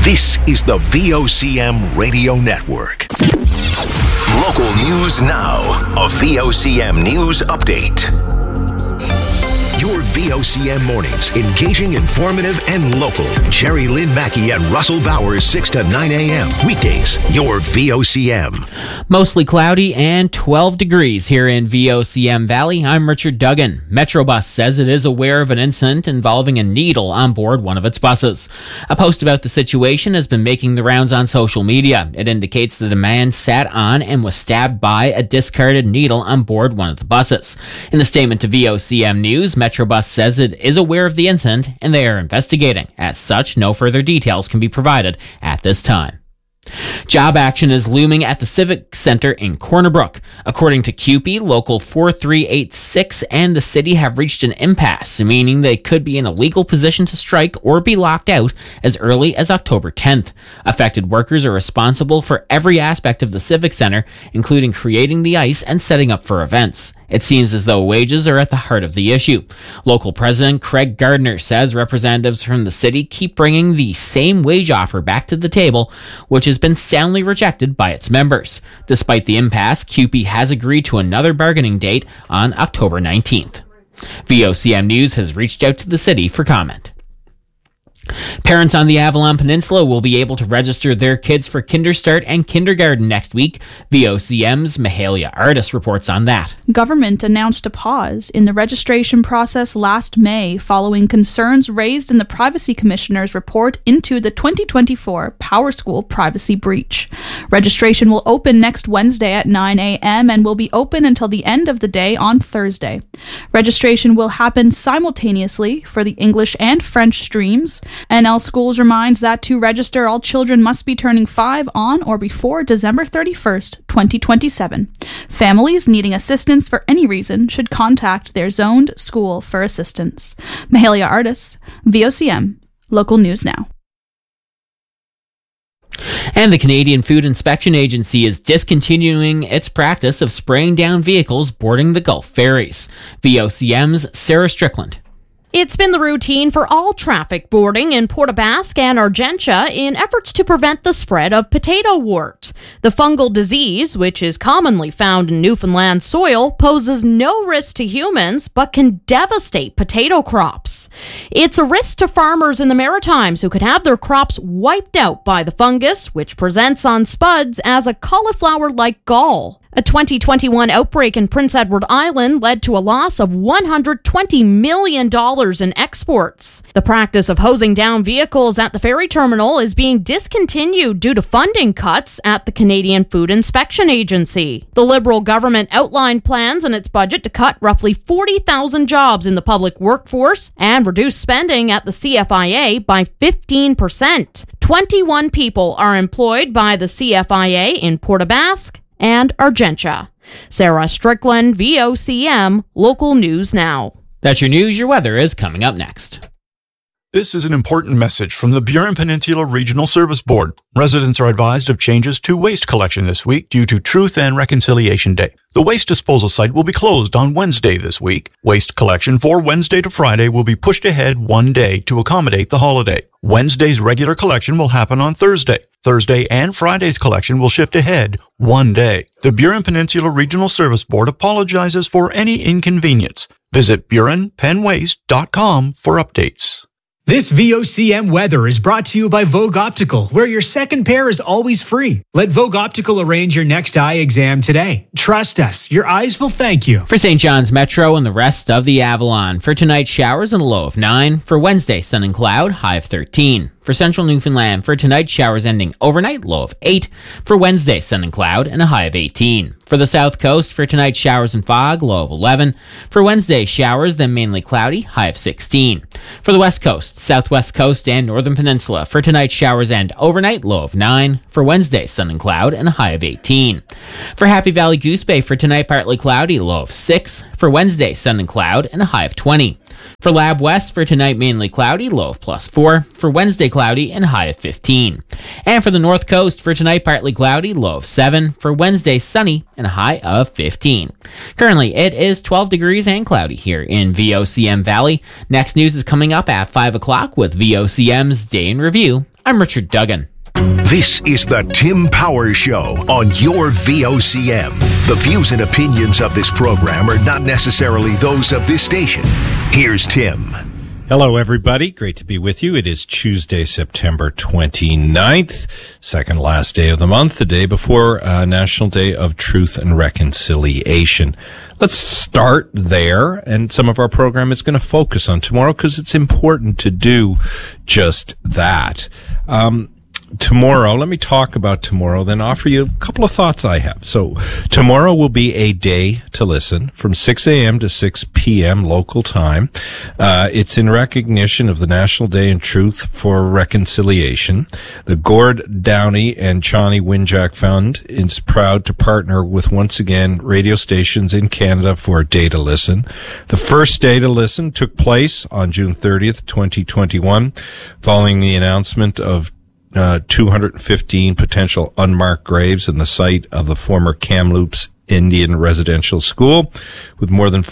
This is the VOCM Radio Network. Local news now. A VOCM news update. Your VOCM mornings, engaging, informative, and local. Jerry Lynn Mackey and Russell Bowers, 6 to 9 a.m. Weekdays, your VOCM. Mostly cloudy and 12 degrees here in VOCM Valley. I'm Richard Duggan. Metrobus says it is aware of an incident involving a needle on board one of its buses. A post about the situation has been making the rounds on social media. It indicates that a man sat on and was stabbed by a discarded needle on board one of the buses. In a statement to VOCM News, Metrobus says it is aware of the incident and they are investigating. As such, no further details can be provided at this time. Job action is looming at the Civic Center in Corner Brook. According to CUPE, Local 4386 and the city have reached an impasse, meaning they could be in a legal position to strike or be locked out as early as October 10th. Affected workers are responsible for every aspect of the Civic Center, including creating the ice and setting up for events. It seems as though wages are at the heart of the issue. Local President Craig Gardner says representatives from the city keep bringing the same wage offer back to the table, which has been soundly rejected by its members. Despite the impasse, CUPE has agreed to another bargaining date on October 19th. VOCM News has reached out to the city for comment. Parents on the Avalon Peninsula will be able to register their kids for Kinderstart and kindergarten next week. VOCM's Mahalia Artis reports on that. Government announced a pause in the registration process last May following concerns raised in the Privacy Commissioner's report into the 2024 PowerSchool privacy breach. Registration will open next Wednesday at 9 a.m. and will be open until the end of the day on Thursday. Registration will happen simultaneously for the English and French streams. NL Schools reminds that to register, all children must be turning 5 on or before December 31st, 2027. Families needing assistance for any reason should contact their zoned school for assistance. Mahalia Artis, VOCM, Local News Now. And the Canadian Food Inspection Agency is discontinuing its practice of spraying down vehicles boarding the Gulf ferries. VOCM's Sarah Strickland. It's been the routine for all traffic boarding in Port aux Basques and Argentia in efforts to prevent the spread of potato wart. The fungal disease, which is commonly found in Newfoundland soil, poses no risk to humans but can devastate potato crops. It's a risk to farmers in the Maritimes who could have their crops wiped out by the fungus, which presents on spuds as a cauliflower-like gall. A 2021 outbreak in Prince Edward Island led to a loss of $120 million in exports. The practice of hosing down vehicles at the ferry terminal is being discontinued due to funding cuts at the Canadian Food Inspection Agency. The Liberal government outlined plans in its budget to cut roughly 40,000 jobs in the public workforce and reduce spending at the CFIA by 15%. 21 people are employed by the CFIA in Port aux Basques and Argentia. Sarah Strickland, VOCM, Local News Now. That's your news. Your weather is coming up next. This is an important message from the Burin Peninsula Regional Service Board. Residents are advised of changes to waste collection this week due to Truth and Reconciliation Day. The waste disposal site will be closed on Wednesday this week. Waste collection for Wednesday to Friday will be pushed ahead one day to accommodate the holiday. Wednesday's regular collection will happen on Thursday. Thursday and Friday's collection will shift ahead one day. The Burin Peninsula Regional Service Board apologizes for any inconvenience. Visit BurinPenWaste.com for updates. This VOCM weather is brought to you by Vogue Optical, where your second pair is always free. Let Vogue Optical arrange your next eye exam today. Trust us, your eyes will thank you. For St. John's Metro and the rest of the Avalon, for tonight, showers and a low of 9. For Wednesday, sun and cloud, high of 13. For central Newfoundland, for tonight, showers ending overnight, low of 8. For Wednesday, sun and cloud, and a high of 18. For the south coast, for tonight, showers and fog, low of 11. For Wednesday, showers, then mainly cloudy, high of 16. For the west coast, southwest coast, and northern peninsula, for tonight, showers and overnight, low of 9. For Wednesday, sun and cloud, and a high of 18. For Happy Valley Goose Bay, for tonight, partly cloudy, low of 6. For Wednesday, sun and cloud, and a high of 20. For Lab West, for tonight, mainly cloudy, low of +4. For Wednesday, cloudy, and a high of 15. And for the north coast, for tonight, partly cloudy, low of 7. For Wednesday, sunny, and a high of 15. Currently, it is 12 degrees and cloudy here in VOCM Valley. Next news is coming up at 5 o'clock with VOCM's Day in Review. I'm Richard Duggan. This is the Tim Power Show on your VOCM. The views and opinions of this program are not necessarily those of this station. Here's Tim. Hello, everybody. Great to be with you. It is Tuesday, September 29th, second last day of the month, the day before National Day of Truth and Reconciliation. Let's start there, and some of our program is going to focus on tomorrow because it's important to do just that. Tomorrow, let me talk about tomorrow, then offer you a couple of thoughts I have. So tomorrow will be a day to listen from 6 a.m. to 6 p.m. local time. It's in recognition of the National Day in Truth for Reconciliation. The Gord Downey and Chani Winjack Fund is proud to partner with, once again, radio stations in Canada for a day to listen. The first day to listen took place on June 30th, 2021, following the announcement of 215 potential unmarked graves in the site of the former Kamloops Indian Residential School, with more than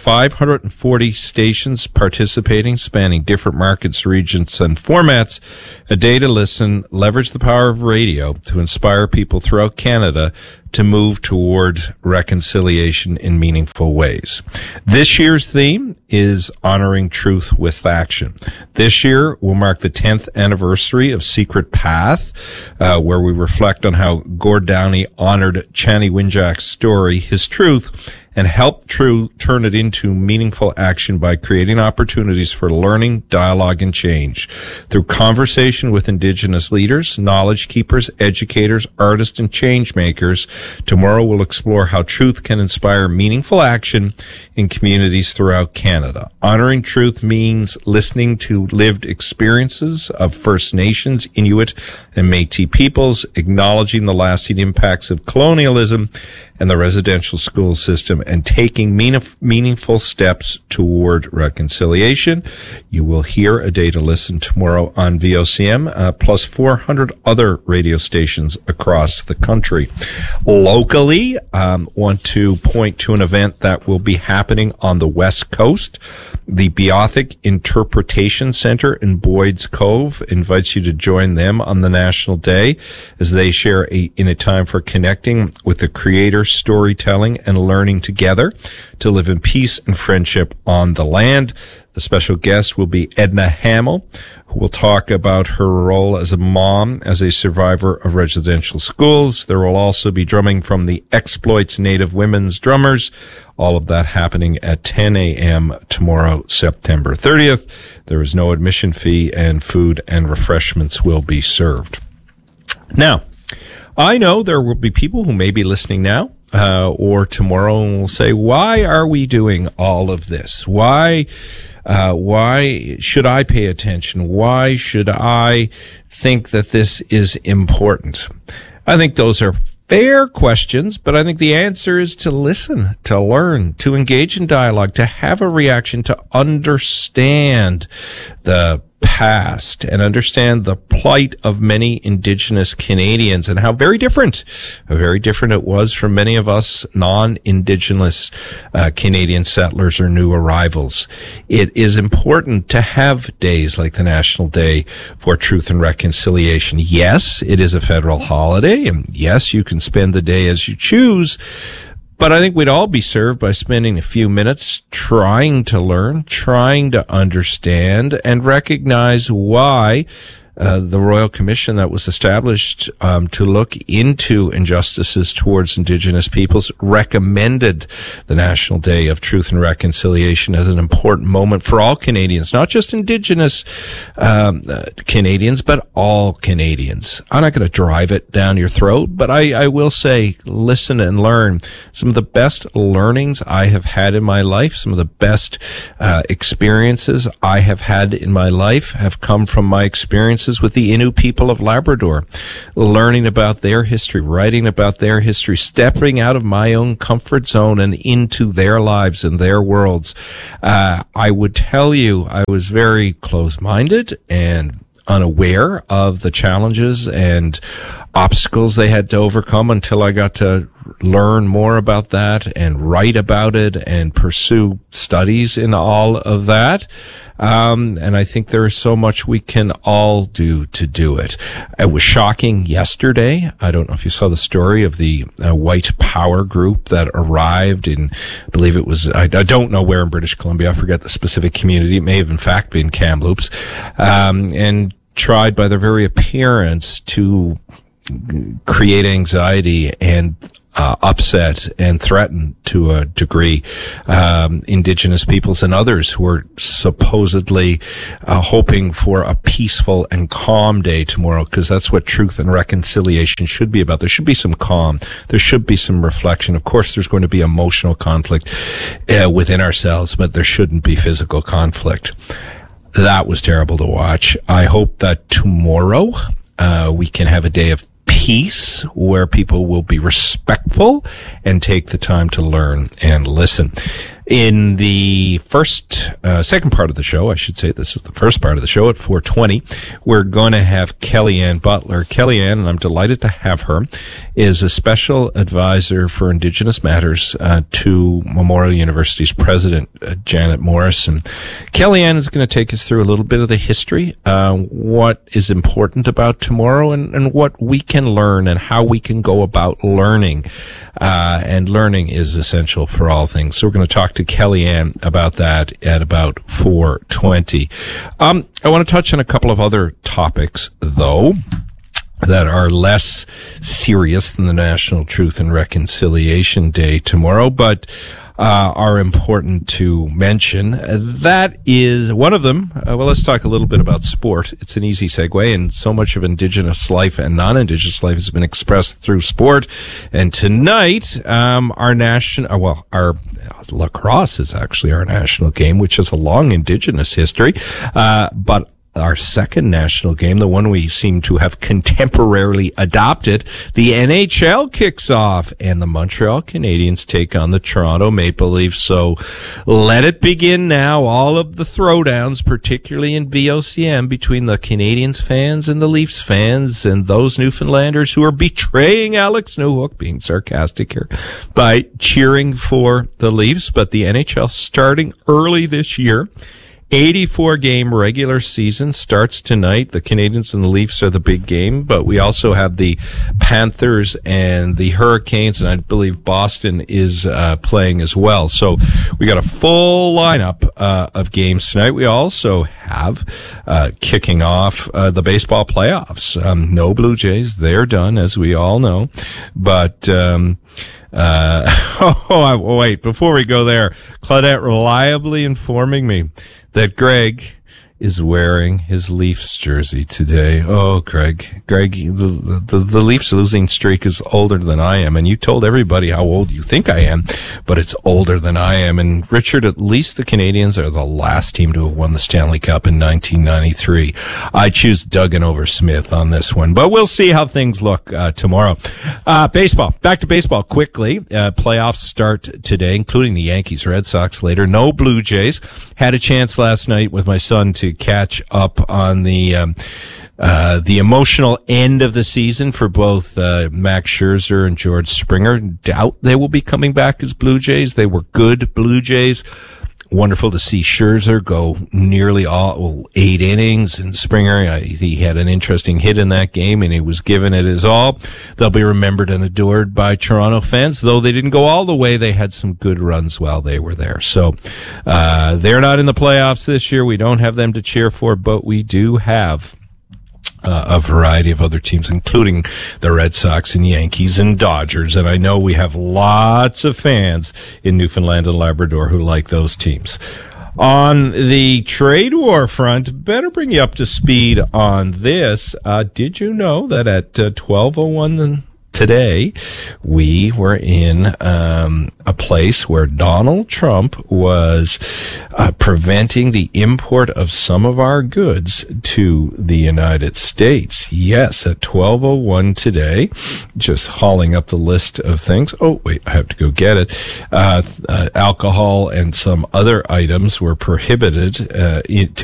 540 stations participating, spanning different markets, regions, and formats. A day to listen leveraged the power of radio to inspire people throughout Canada to move toward reconciliation in meaningful ways. This year's theme is honoring truth with action. This year will mark the 10th anniversary of Secret Path, where we reflect on how Gord Downey honored Chani Winjack's story, his truth, and helped turn it into meaningful action by creating opportunities for learning, dialogue, and change. Through conversation with Indigenous leaders, knowledge keepers, educators, artists, and change makers, tomorrow we'll explore how truth can inspire meaningful action in communities throughout Canada. Honoring truth means listening to lived experiences of First Nations, Inuit, and Métis peoples, acknowledging the lasting impacts of colonialism and the residential school system, and taking meaningful steps toward reconciliation. You will hear a day to listen tomorrow on VOCM, plus 400 other radio stations across the country. Locally, want to point to an event that will be happening on the West Coast. The Beothuk Interpretation Center in Boyd's Cove invites you to join them on the National Day as they share in a time for connecting with the Creator, storytelling, and learning together to live in peace and friendship on the land. The special guest will be Edna Hamill, who will talk about her role as a mom, as a survivor of residential schools. There will also be drumming from the Exploits Native Women's Drummers. All of that happening at 10 a.m. tomorrow, September 30th. There is no admission fee, and food and refreshments will be served. Now, I know there will be people who may be listening now or tomorrow and will say, why are we doing all of this? Why should I pay attention? Why should I think that this is important? I think those are fair questions, but I think the answer is to listen, to learn, to engage in dialogue, to have a reaction, to understand the past and understand the plight of many Indigenous Canadians and how very different it was from many of us non-Indigenous Canadian settlers or new arrivals. It is important to have days like the National Day for Truth and Reconciliation. Yes, it is a federal holiday, and yes, you can spend the day as you choose. But I think we'd all be served by spending a few minutes trying to learn, trying to understand, and recognize why the Royal Commission that was established to look into injustices towards Indigenous peoples recommended the National Day of Truth and Reconciliation as an important moment for all Canadians, not just Indigenous Canadians, but all Canadians. I'm not going to drive it down your throat, but I will say, listen and learn. Some of the best learnings I have had in my life, some of the best experiences I have had in my life have come from my experiences with the Innu people of Labrador, learning about their history, writing about their history, stepping out of my own comfort zone and into their lives and their worlds. I would tell you I was very close-minded and unaware of the challenges and obstacles they had to overcome until I got to learn more about that and write about it and pursue studies in all of that. And I think there is so much we can all do to do it. It was shocking yesterday. I don't know if you saw the story of the white power group that arrived in, I believe it was, I don't know where in British Columbia. I forget the specific community. It may have in fact been Kamloops. And tried by their very appearance to create anxiety and upset and threaten to a degree Indigenous peoples and others who are supposedly hoping for a peaceful and calm day tomorrow, because that's what truth and reconciliation should be about. There should be some calm. There should be some reflection. Of course, there's going to be emotional conflict within ourselves, but there shouldn't be physical conflict. That was terrible to watch. I hope that tomorrow we can have a day of peace where people will be respectful and take the time to learn and listen. In the second part of the show, I should say, this is the first part of the show at 4:20, we're going to have Kellyanne Butler. Kellyanne, and I'm delighted to have her, is a special advisor for Indigenous Matters to Memorial University's president, Janet Morrison. Kellyanne is going to take us through a little bit of the history, what is important about tomorrow, and what we can learn and how we can go about learning. And learning is essential for all things. So we're going to talk to Kellyanne about that at about 4:20. I want to touch on a couple of other topics, though, that are less serious than the National Truth and Reconciliation Day tomorrow, but are important to mention. That is one of them. Well, let's talk a little bit about sport. It's an easy segue, and so much of Indigenous life and non-Indigenous life has been expressed through sport. And tonight, our lacrosse is actually our national game, which has a long Indigenous history. But our second national game, the one we seem to have contemporarily adopted, the NHL kicks off, and the Montreal Canadiens take on the Toronto Maple Leafs. So let it begin now. All of the throwdowns, particularly in VOCM, between the Canadiens fans and the Leafs fans, and those Newfoundlanders who are betraying Alex Newhook, being sarcastic here, by cheering for the Leafs. But the NHL starting early this year. 84-game regular season starts tonight. The Canadiens and the Leafs are the big game, but we also have the Panthers and the Hurricanes, and I believe Boston is playing as well. So we got a full lineup of games tonight. We also have kicking off the baseball playoffs. No Blue Jays. They're done, as we all know. But wait, before we go there, Claudette reliably informing me that Greg is wearing his Leafs jersey today. Oh, Greg, the Leafs losing streak is older than I am, and you told everybody how old you think I am, but it's older than I am. And Richard, at least the Canadiens are the last team to have won the Stanley Cup in 1993. I choose Duggan over Smith on this one, but we'll see how things look tomorrow. Baseball, back to baseball quickly. Playoffs start today, including the Yankees, Red Sox later. No Blue Jays. Had a chance last night with my son to catch up on the emotional end of the season for both Max Scherzer and George Springer. Doubt they will be coming back as Blue Jays. They were good Blue Jays. Wonderful to see Scherzer go nearly all 8 innings, and Springer, he had an interesting hit in that game, and he was giving it his all. They'll be remembered and adored by Toronto fans, though they didn't go all the way. They had some good runs while they were there. So they're not in the playoffs this year. We don't have them to cheer for, but we do have a variety of other teams, including the Red Sox and Yankees and Dodgers. And I know we have lots of fans in Newfoundland and Labrador who like those teams. On the trade war front, better bring you up to speed on this. Did you know that at 12:01 today, we were in a place where Donald Trump was preventing the import of some of our goods to the United States. Yes, at 12:01 today, just hauling up the list of things. Oh, wait, I have to go get it. Alcohol and some other items were prohibited to